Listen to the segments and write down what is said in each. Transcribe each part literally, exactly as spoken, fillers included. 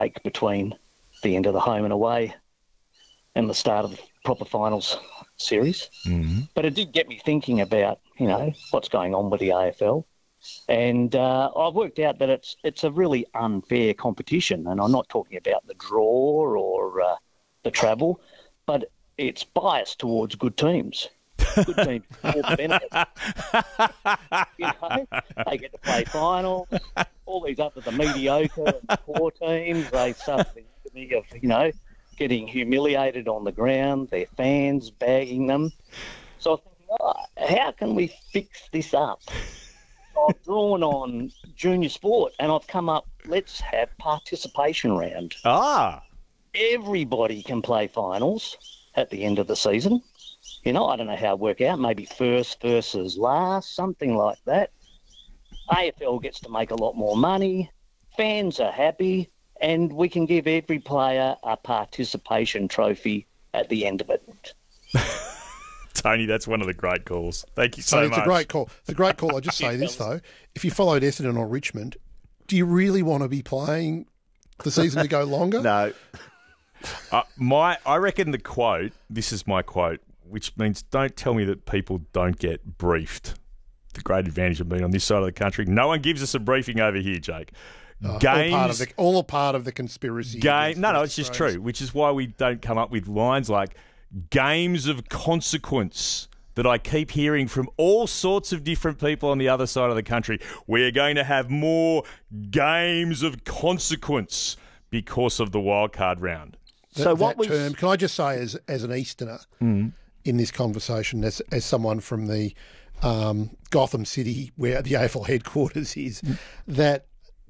break between the end of the home and away and the start of the proper finals series. Mm-hmm. But it did get me thinking about, you know, what's going on with the A F L. And uh, I've worked out that it's it's a really unfair competition. And I'm not talking about the draw or uh, the travel, but it's biased towards good teams. Good teams all the benefits. You know, they get to play finals. All these other the mediocre and poor teams, they suffer the agony of, you know, getting humiliated on the ground, their fans bagging them. So I was thinking, oh, how can we fix this up? I've drawn on junior sport and I've come up, let's have participation round. Ah. Everybody can play finals at the end of the season. You know, I don't know how it work out, maybe first versus last, something like that. A F L gets to make a lot more money, fans are happy, and we can give every player a participation trophy at the end of it. Tony, that's one of the great calls. Thank you so so much. It's a great call. It's a great call. I'll just say this, though. If you followed Essendon or Richmond, do you really want to be playing the season to go longer? No. Uh, my, I reckon the quote, this is my quote, which means don't tell me that people don't get briefed. The great advantage of being on this side of the country. No one gives us a briefing over here, Jake. Oh, Games, all part of the, all part of the conspiracy. Game, no, no, it's just true, which is why we don't come up with lines like games of consequence that I keep hearing from all sorts of different people on the other side of the country. We're going to have more games of consequence because of the wildcard round. That, so what that was... term, can I just say as as an Easterner Mm. in this conversation, as as someone from the um, Gotham City where the A F L headquarters is, Mm. that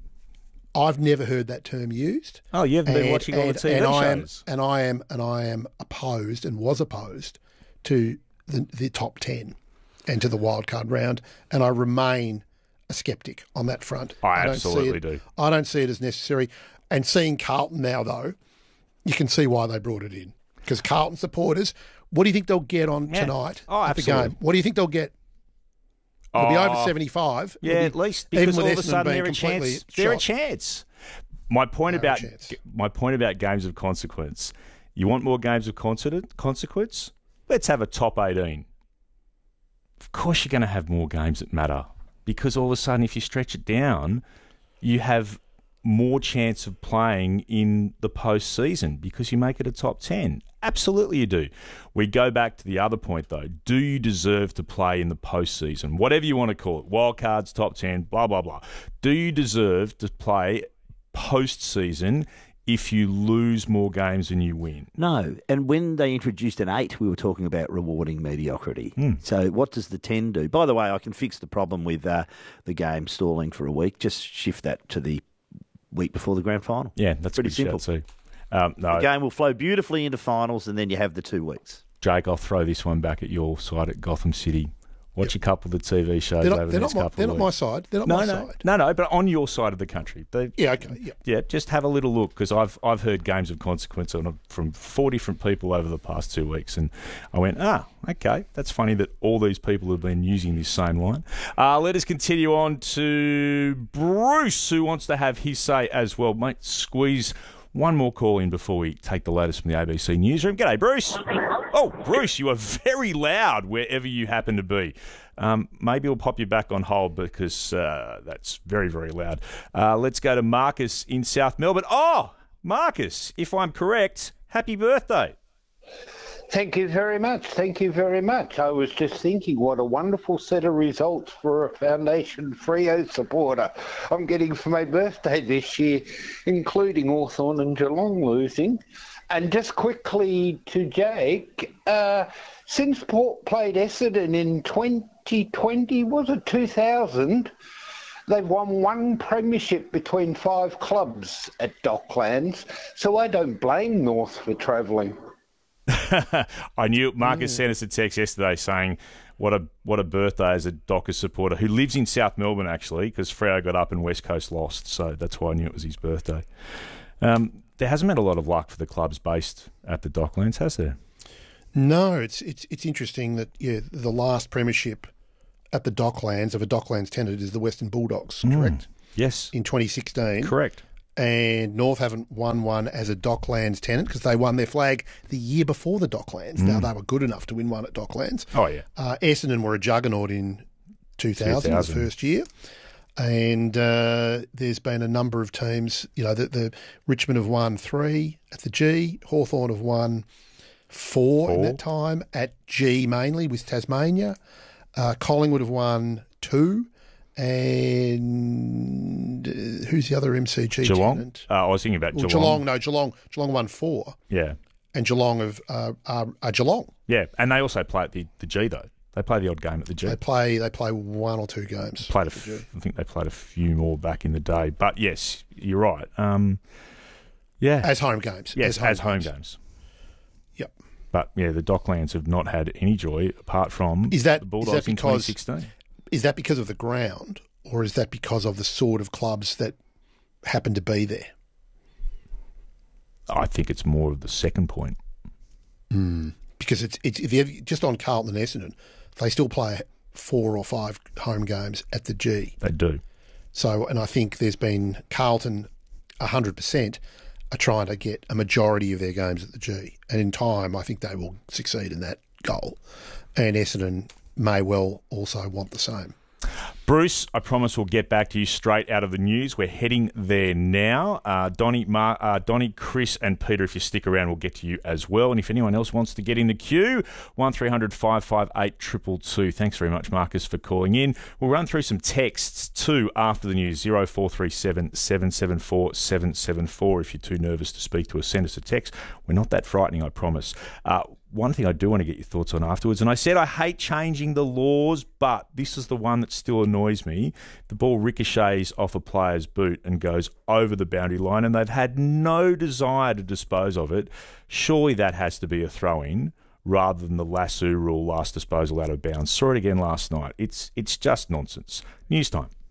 I've never heard that term used. Oh, you haven't been And- watching all the and- T V and I am, shows. and I am and I am opposed and was opposed to the the top ten and to the wildcard round, and I remain a sceptic on that front. I don't absolutely see it, do. I don't see it as necessary. And seeing Carlton now, though, you can see why they brought it in. Because Carlton supporters, what do you think they'll get on Yeah. tonight Oh, at the absolutely. game? What do you think they'll get? It'll be over Oh, seventy-five. Yeah, It'll at be- least even because with all of a Essendon sudden being they're a completely chance. They're a shot. chance. My point They're a about chance. my point about games of consequence. You want more games of consequence? Consequence? Let's have a top eighteen. Of course, you're going to have more games that matter because all of a sudden, if you stretch it down, you have more chance of playing in the postseason because you make it a top ten. Absolutely you do. We go back to the other point, though. Do you deserve to play in the postseason? Whatever you want to call it. Wildcards, top ten, blah, blah, blah. Do you deserve to play postseason if you lose more games than you win? No. And when they introduced an eight, we were talking about rewarding mediocrity. Mm. So what does the ten do? By the way, I can fix the problem with uh, the game stalling for a week. Just shift that to the week before the grand final. Yeah, that's pretty a good simple. shout too. Um, no, The game will flow beautifully into finals, and then you have the two weeks. Jake, I'll throw this one back at your side at Gotham City. Watch Yep. a couple of the T V shows They're not, over the they're next not, my, couple they're of not my weeks. side. They're not No, my no, side. no, no, but on your side of the country. They, Yeah, okay. Yeah. Yeah, just have a little look because I've I've heard games of consequence on a, from four different people over the past two weeks, and I went, ah, okay, that's funny that all these people have been using this same line. Uh, let us continue on to Bruce, who wants to have his say as well, mate. Squeeze one more call in before we take the latest from the A B C newsroom. G'day, Bruce. Oh, Bruce, you are very loud wherever you happen to be. Um, maybe we'll pop you back on hold because uh, that's very, very loud. Uh, let's go to Marcus in South Melbourne. Oh, Marcus, if I'm correct, happy birthday. Thank you very much. Thank you very much. I was just thinking what a wonderful set of results for a Foundation Freo supporter I'm getting for my birthday this year, including Hawthorn and Geelong losing. And just quickly to Jake, uh, since Port played Essendon in twenty twenty, was it two thousand, they've won one premiership between five clubs at Docklands, so I don't blame North for travelling. I knew it. Marcus mm. sent us a text yesterday saying what a what a birthday as a Dockers supporter who lives in South Melbourne, actually, because Freo got up and West Coast lost, so that's why I knew it was his birthday. Um, there hasn't been a lot of luck for the clubs based at the Docklands, has there? No, it's it's it's interesting that yeah, the last premiership at the Docklands of a Docklands tenant is the Western Bulldogs, Mm. correct? Yes. In twenty sixteen. Correct. and North haven't won one as a Docklands tenant because they won their flag the year before the Docklands. Mm. Now, they were good enough to win one at Docklands. Oh, yeah. Uh, Essendon were a juggernaut in two thousand, two thousand. The first year. And uh, there's been a number of teams, you know, the, the Richmond have won three at the G, Hawthorn have won four, four in that time, at G mainly with Tasmania. Uh, Collingwood have won two. And uh, who's the other M C G Geelong? tenant? Uh, I was thinking about well, Geelong. Geelong. No, Geelong. Geelong won four. Yeah. And Geelong have, uh, are, are Geelong. Yeah, and they also play at the, the G, though. They play the odd game at the G. They play They play one or two games. Played a f- I think they played a few more back in the day. But, yes, you're right. Um, yeah. As home games. Yes, as home, as home games. games. Yep. But, yeah, the Docklands have not had any joy apart from is that, the Bulldogs is that because, in twenty sixteen. Is that because of the ground? Or is that because of the sort of clubs that happen to be there? I think it's more of the second point. Mm. Because it's it's if you have, just on Carlton and Essendon, they still play four or five home games at the G. They do. So, and I think there's been Carlton one hundred percent are trying to get a majority of their games at the G. And in time, I think they will succeed in that goal. And Essendon may well also want the same. Bruce, I promise we'll get back to you straight out of the news. We're heading there now. Uh, Donnie, Mar- uh, Donnie, Chris and Peter, if you stick around, we'll get to you as well. And if anyone else wants to get in the queue, one three hundred five five eight two two two. Thanks very much, Marcus, for calling in. We'll run through some texts too after the news. zero four three seven seven seven four seven seven four. If you're too nervous to speak to us, send us a text. We're not that frightening, I promise. Uh, One thing I do want to get your thoughts on afterwards, and I said I hate changing the laws, but this is the one that still annoys me. The ball ricochets off a player's boot and goes over the boundary line, and they've had no desire to dispose of it. Surely that has to be a throw-in rather than the lasso rule, last disposal out of bounds. Saw it again last night. It's it's just nonsense. News time.